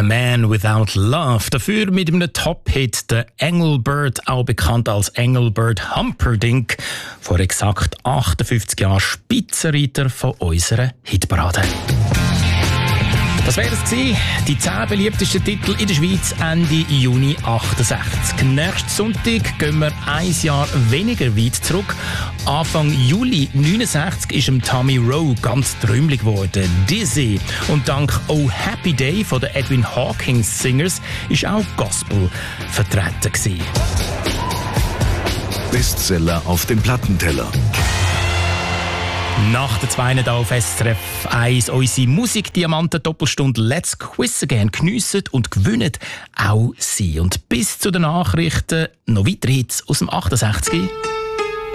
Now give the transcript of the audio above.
A Man Without Love. Dafür mit einem Top-Hit, der Engelbert, auch bekannt als Engelbert Humperdinck, vor exakt 58 Jahren Spitzenreiter von unserer Hitparade. Das wäre es gewesen. Die 10 beliebtesten Titel in der Schweiz Ende Juni 68. Nächsten Sonntag gehen wir ein Jahr weniger weit zurück. Anfang Juli 69 ist Tommy Rowe ganz träumlich geworden. Dizzy. Und dank Oh Happy Day von den Edwin Hawkins Singers ist auch Gospel vertreten gewesen. Bestseller auf dem Plattenteller. Nach der 2 hier auf SRF 1 unsere Musikdiamanten-Doppelstunde Let's Quiz Again geniessen und gewinnen auch Sie. Und bis zu den Nachrichten noch weitere Hits aus dem 68.